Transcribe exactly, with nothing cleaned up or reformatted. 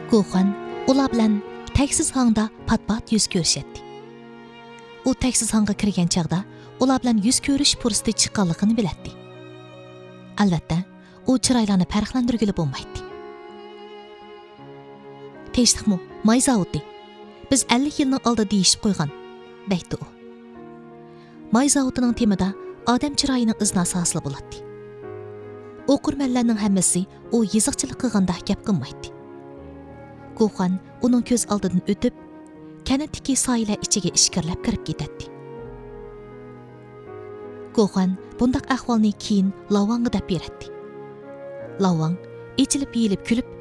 Goxan ular bilan taksiz hangda pat-pat yuz ko'rishatdi. U taksiz hangga kirgan chaqda ular bilan yuz ko'rish fursati chiqqanligini biladi. Albatta, u chiroylarni farqlantirgili bo'lmaydi. Tinchlikmi, may zavodi. Biz ellik yilning oldida deyishib qo'ygan, deydi u. May zavodining temida odam chiroyining iznasi hosil bo'ladi. O'qirmanlarning hammasi u yiziqchilik qilganda gap qilmaydi. Goxan uning ko'z oldidan o'tib, kanatdagi soylar ichiga ishkirlab kirib ketadi. Goxan bundaq ahvolni keyin Lavangga deb beradi. Lavang ichilib yeyilib kulib